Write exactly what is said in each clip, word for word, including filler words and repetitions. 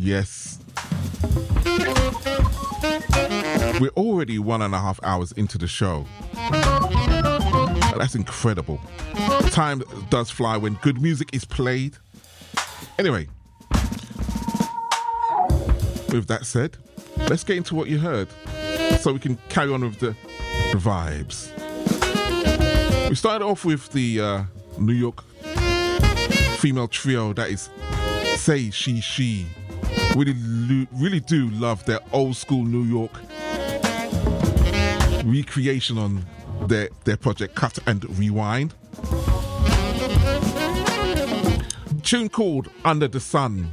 Yes. We're already one and a half hours into the show. That's incredible. Time does fly when good music is played. Anyway, with that said, let's get into what you heard so we can carry on with the, the vibes. We started off with the uh, New York female trio that is Say She She. Really, really do love their old school New York recreation on their, their project Cut and Rewind. Tune called Under the Sun.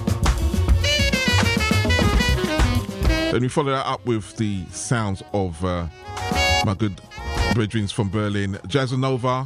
Then we follow that up with the sounds of uh, my good brethren from Berlin, Jazzanova,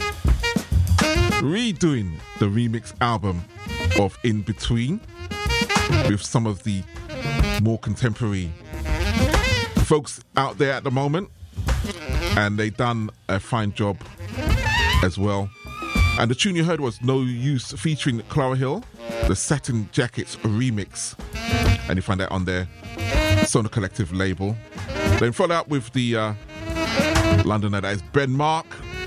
redoing the remix album of In Between with some of the more contemporary folks out there at the moment, and they done a fine job as well. And the tune you heard was No Use featuring Clara Hill, the Satin Jackets remix, and you find that on their Sona Collective label. Then follow up with the uh, Londoner, that is Ben Mark,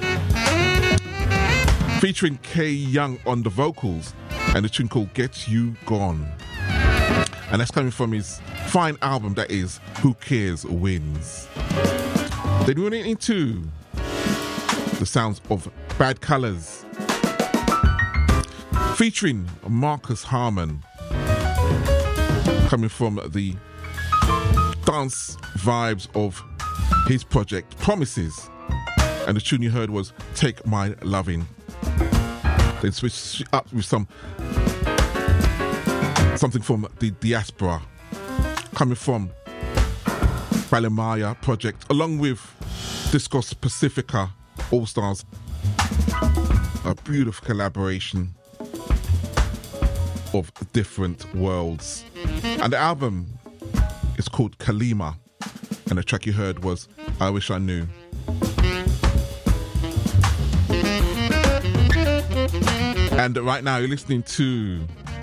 featuring Kay Young on the vocals, and the tune called Get You Gone. And that's coming from his fine album that is Who Cares Wins. Then we went into the sounds of Bad Colors, featuring Marcus Harmon, coming from the dance vibes of his project Promises, and the tune you heard was Take My Lovin'. Then switch up with some something from the Diaspora, coming from Balimaya project, along with Discos Pacifica All Stars. A beautiful collaboration of different worlds. And the album is called Kalima, and the track you heard was I Wish I Knew. And right now you're listening to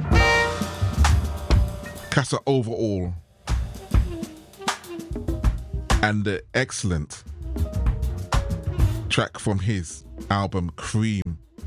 Casa Overall and the excellent track from his album Cream.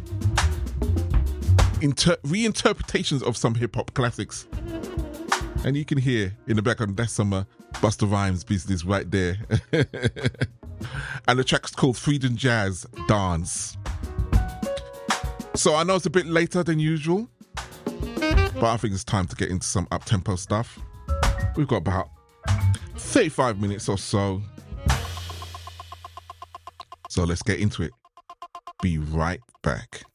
Inter- reinterpretations of some hip-hop classics. And you can hear in the background, that's some uh, Busta Rhymes business right there. And the track's called Freedom Jazz Dance. So I know it's a bit later than usual, but I think it's time to get into some up-tempo stuff. We've got about thirty-five minutes or so. So let's get into it. Be right back.